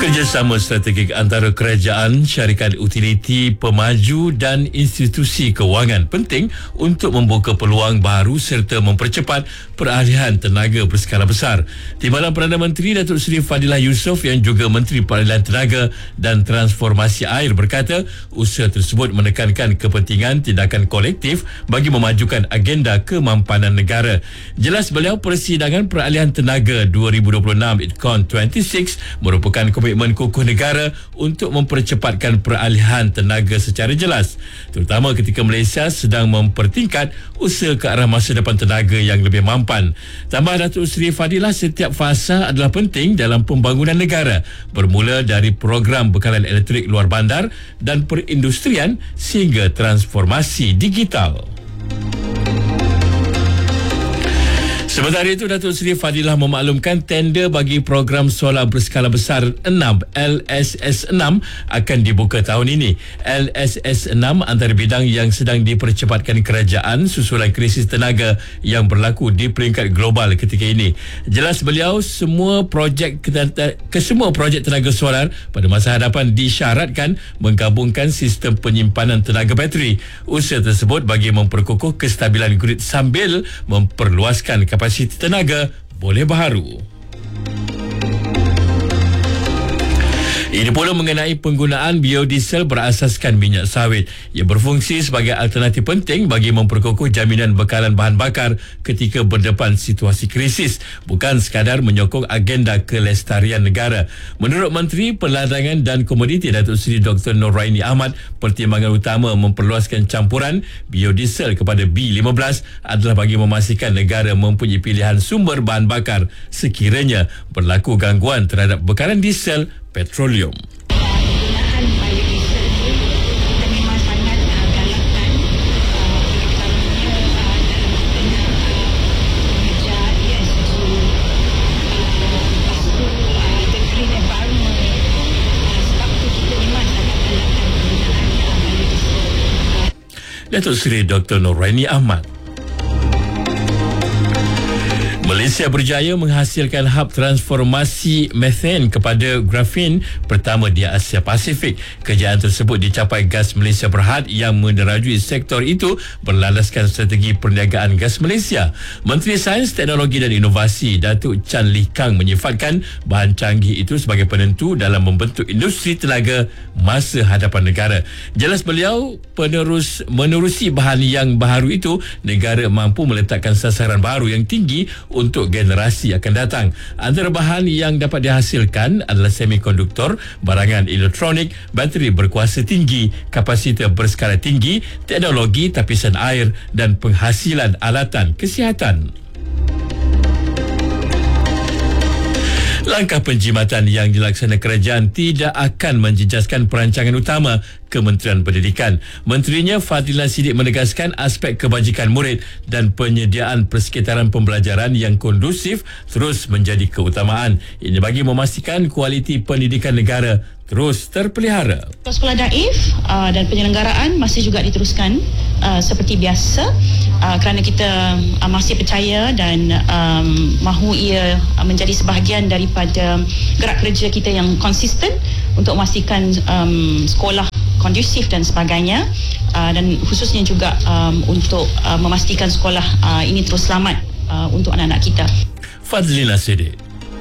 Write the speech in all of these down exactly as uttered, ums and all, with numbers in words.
Kerjasama strategik antara kerajaan, syarikat utiliti, pemaju dan institusi kewangan penting untuk membuka peluang baru serta mempercepat peralihan tenaga berskala besar. Timbalan Perdana Menteri Datuk Seri Fadilah Yusof yang juga Menteri Peralihan Tenaga dan Transformasi Air berkata usaha tersebut menekankan kepentingan tindakan kolektif bagi memajukan agenda kemampanan negara. Jelas beliau, Persidangan Peralihan Tenaga dua ribu dua puluh enam I T C O N dua puluh enam merupakan komitmen kukuh negara untuk mempercepatkan peralihan tenaga secara jelas, terutama ketika Malaysia sedang mempertingkat usaha ke arah masa depan tenaga yang lebih mampan. Tambah Datuk Seri Fadilah, setiap fasa adalah penting dalam pembangunan negara, bermula dari program bekalan elektrik luar bandar dan perindustrian sehingga transformasi digital. Sementara itu, Datuk Seri Fadilah memaklumkan tender bagi program solar berskala besar enam L S S enam akan dibuka tahun ini. L S S enam antara bidang yang sedang dipercepatkan kerajaan susulan krisis tenaga yang berlaku di peringkat global ketika ini. Jelas beliau, semua projek ke semua projek tenaga solar pada masa hadapan disyaratkan menggabungkan sistem penyimpanan tenaga bateri. Usaha tersebut bagi memperkukuh kestabilan grid sambil memperluaskan kapasiti kapasiti tenaga boleh baharu. Ini pula mengenai penggunaan biodiesel berasaskan minyak sawit. Ia berfungsi sebagai alternatif penting bagi memperkukuh jaminan bekalan bahan bakar ketika berdepan situasi krisis, bukan sekadar menyokong agenda kelestarian negara. Menurut Menteri Perdagangan dan Komoditi Datuk Seri Doktor Noraini Ahmad, pertimbangan utama memperluaskan campuran biodiesel kepada B lima belas adalah bagi memastikan negara mempunyai pilihan sumber bahan bakar sekiranya berlaku gangguan terhadap bekalan diesel petroleum. Penggunaan biodiesel ni kita memang sangat uh, galakkan uh, terutamanya uh, dalam bidang uh, mengejar E S G, uh, lepas tu uh, the green environment, uh, sebab tu kita memang sangat galakkan penggunaan uh, biodiesel. Uh, Datuk Seri Doktor Noraini Ahmad. Malaysia berjaya menghasilkan hub transformasi methan kepada grafin pertama di Asia Pasifik. Kejayaan tersebut dicapai Gas Malaysia Berhad yang menerajui sektor itu berlandaskan strategi perniagaan gas Malaysia. Menteri Sains, Teknologi dan Inovasi Datuk Chan Lee Kang menyifatkan bahan canggih itu sebagai penentu dalam membentuk industri tenaga masa hadapan negara. Jelas beliau, penerus menerusi bahan yang baharu itu, negara mampu meletakkan sasaran baru yang tinggi untuk generasi akan datang. Antara bahan yang dapat dihasilkan adalah semikonduktor, barangan elektronik, bateri berkuasa tinggi, kapasitor berskala tinggi, teknologi tapisan air dan penghasilan alatan kesihatan. Langkah penjimatan yang dilaksanakan kerajaan tidak akan menjejaskan perancangan utama Kementerian Pendidikan. Menterinya Fadilah Siddiq menegaskan aspek kebajikan murid dan penyediaan persekitaran pembelajaran yang kondusif terus menjadi keutamaan. Ini bagi memastikan kualiti pendidikan negara terus terpelihara. Sekolah daif uh, dan penyelenggaraan masih juga diteruskan uh, seperti biasa uh, kerana kita uh, masih percaya dan um, mahu ia uh, menjadi sebahagian daripada gerak kerja kita yang konsisten untuk memastikan um, sekolah kondusif dan sebagainya, uh, dan khususnya juga um, untuk uh, memastikan sekolah uh, ini terus selamat uh, untuk anak-anak kita. Fadlina Siddiq.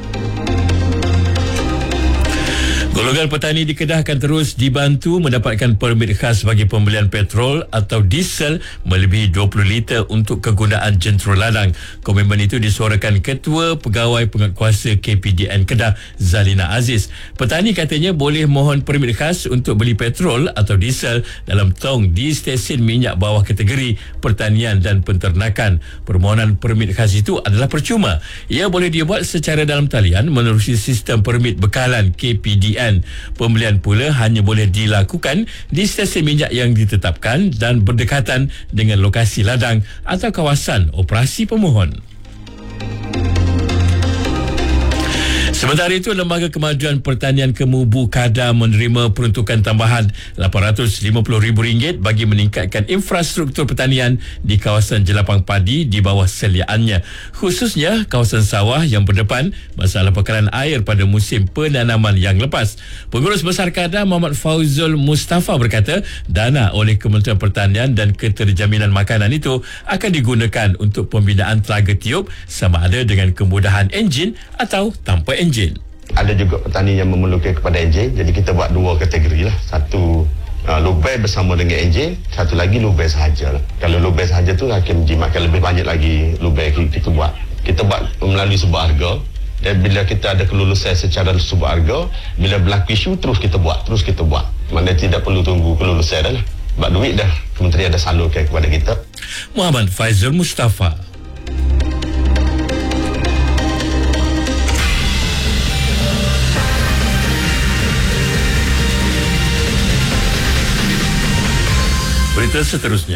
Golongan petani di Kedah akan terus dibantu mendapatkan permit khas bagi pembelian petrol atau diesel melebihi dua puluh liter untuk kegunaan jentera ladang. Komitmen itu disuarakan Ketua Pegawai Penguatkuasa K P D N Kedah, Zalina Aziz. Petani katanya boleh mohon permit khas untuk beli petrol atau diesel dalam tong di stesen minyak bawah kategori pertanian dan penternakan. Permohonan permit khas itu adalah percuma. Ia boleh dibuat secara dalam talian menerusi sistem permit bekalan K P D N. Pembelian pula hanya boleh dilakukan di stesen minyak yang ditetapkan dan berdekatan dengan lokasi ladang atau kawasan operasi pemohon. Sementara itu, Lembaga Kemajuan Pertanian Kemubu Kada menerima peruntukan tambahan lapan ratus lima puluh ribu ringgit bagi meningkatkan infrastruktur pertanian di kawasan jelapang padi di bawah seliaannya, khususnya kawasan sawah yang berdepan masalah bekalan air pada musim penanaman yang lepas. Pengurus Besar Kada Muhammad Fauzul Mustafa berkata, dana oleh Kementerian Pertanian dan Keterjaminan Makanan itu akan digunakan untuk pembinaan telaga tiup sama ada dengan kemudahan enjin atau tanpa enjin. Ada juga petani yang memerlukan kepada enjin, jadi kita buat dua kategori lah. Satu uh, lubang bersama dengan enjin, satu lagi lubang sahaja lah. Kalau lubang sahaja tu akan menjimatkan lebih banyak lagi lubang kita buat. Kita buat melalui sebuah harga, dan bila kita ada kelulusan secara sebuah harga, bila berlaku isu terus kita buat, terus kita buat. Maknanya tidak perlu tunggu kelulusan dah lah. Sebab duit dah kementerian dah salurkan kepada kita. Muhammad Faizul Mustafa. Berita seterusnya.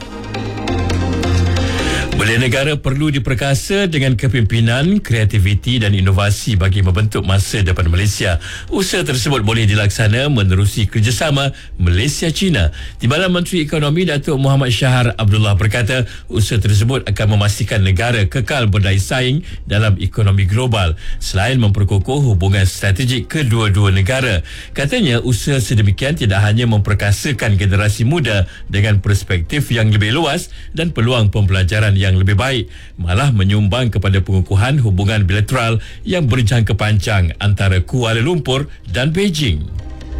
Belia negara perlu diperkasa dengan kepimpinan, kreativiti dan inovasi bagi membentuk masa depan Malaysia. Usaha tersebut boleh dilaksana menerusi kerjasama Malaysia-China. Timbalan Menteri Ekonomi Datuk Muhammad Shahar Abdullah berkata, usaha tersebut akan memastikan negara kekal berdaya saing dalam ekonomi global selain memperkukuh hubungan strategik kedua-dua negara. Katanya, usaha sedemikian tidak hanya memperkasakan generasi muda dengan perspektif yang lebih luas dan peluang pembelajaran yang lebih baik, malah menyumbang kepada pengukuhan hubungan bilateral yang berjangka panjang antara Kuala Lumpur dan Beijing.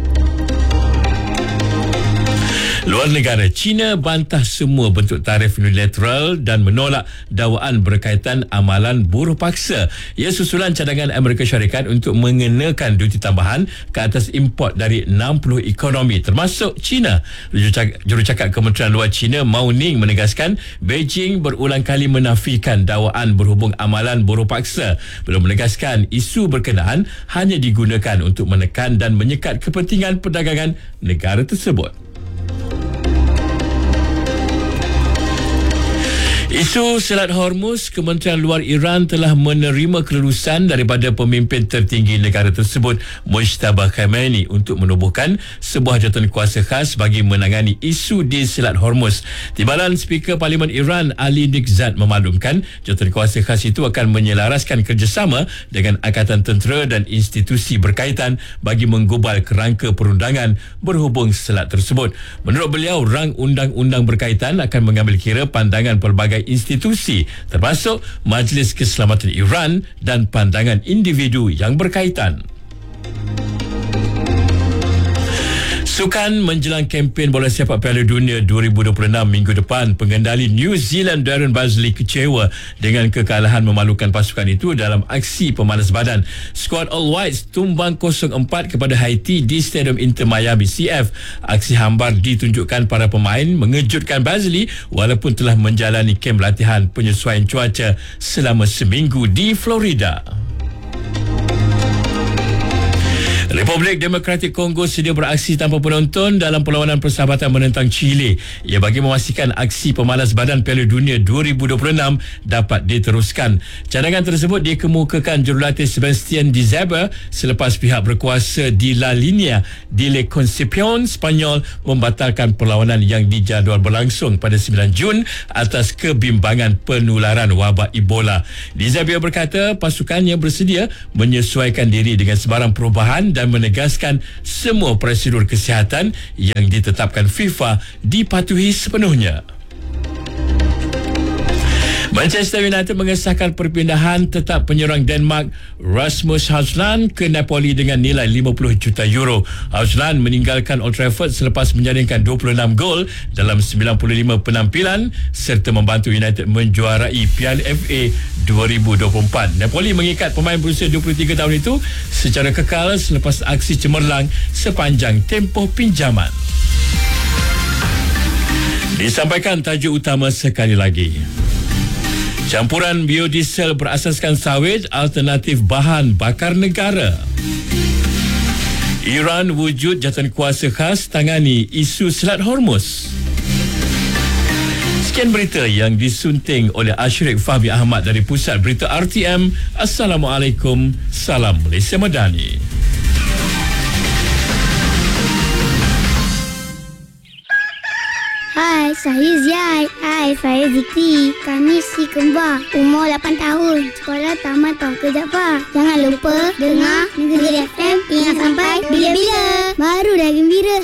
Luar negara, China bantah semua bentuk tarif unilateral dan menolak dakwaan berkaitan amalan buruh paksa. Ia susulan cadangan Amerika Syarikat untuk mengenakan duti tambahan ke atas import dari enam puluh ekonomi termasuk China. Jurucakap Kementerian Luar China Mao Ning menegaskan Beijing berulang kali menafikan dakwaan berhubung amalan buruh paksa, belum menegaskan isu berkenaan hanya digunakan untuk menekan dan menyekat kepentingan perdagangan negara tersebut. Isu Selat Hormuz, Kementerian Luar Iran telah menerima kelulusan daripada pemimpin tertinggi negara tersebut, Mujtaba Khamenei, untuk menubuhkan sebuah jawatankuasa khas bagi menangani isu di Selat Hormuz. Timbalan Speaker Parlimen Iran Ali Nikzad memaklumkan jawatankuasa khas itu akan menyelaraskan kerjasama dengan Angkatan Tentera dan institusi berkaitan bagi menggubal kerangka perundangan berhubung selat tersebut. Menurut beliau, rang undang-undang berkaitan akan mengambil kira pandangan pelbagai institusi termasuk Majlis Keselamatan Iran dan pandangan individu yang berkaitan. Sukan menjelang kempen bola sepak Piala Dunia dua ribu dua puluh enam minggu depan, pengendali New Zealand Darren Bazley kecewa dengan kekalahan memalukan pasukan itu dalam aksi pemanas badan. Skuad All Whites tumbang kosong empat kepada Haiti di Stadium Inter Miami C F. Aksi hambar ditunjukkan para pemain mengejutkan Bazley walaupun telah menjalani kem latihan penyesuaian cuaca selama seminggu di Florida. Republik Demokratik Kongo sedia beraksi tanpa penonton dalam perlawanan persahabatan menentang Chile. Ia bagi memastikan aksi pemanas badan Piala Dunia dua ribu dua puluh enam dapat diteruskan. Cadangan tersebut dikemukakan jurulatih Sebastian Dzaba selepas pihak berkuasa di La Línea de la Concepción Spanyol membatalkan perlawanan yang dijadual berlangsung pada sembilan Jun atas kebimbangan penularan wabak Ebola. Dzaba berkata pasukannya bersedia menyesuaikan diri dengan sebarang perubahan dan menegaskan semua prosedur kesihatan yang ditetapkan FIFA dipatuhi sepenuhnya. Manchester United mengesahkan perpindahan tetap penyerang Denmark Rasmus Højlund ke Napoli dengan nilai lima puluh juta euro. Højlund meninggalkan Old Trafford selepas menjaringkan dua puluh enam gol dalam sembilan puluh lima penampilan serta membantu United menjuarai Piala F A dua ribu dua puluh empat. Napoli mengikat pemain berusia dua puluh tiga tahun itu secara kekal selepas aksi cemerlang sepanjang tempoh pinjaman. Disampaikan tajuk utama sekali lagi. Campuran biodiesel berasaskan sawit alternatif bahan bakar negara. Iran wujud jawatankuasa khas tangani isu Selat Hormuz. Sekian berita yang disunting oleh Ashrik Fahmi Ahmad dari Pusat Berita R T M. Assalamualaikum. Salam Malaysia Madani. Hai, saya Ziad. Hai, saya Zikri. Kami si kembar. Umur lapan tahun. Sekolah Taman Tauke Jaafar. Jangan lupa dengar Negeri F M. Ingat sampai bila-bila. Baru dah gembira.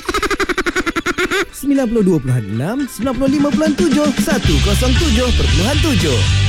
sembilan puluh dua perpuluhan enam, sembilan puluh lima perpuluhan tujuh, seratus tujuh perpuluhan tujuh.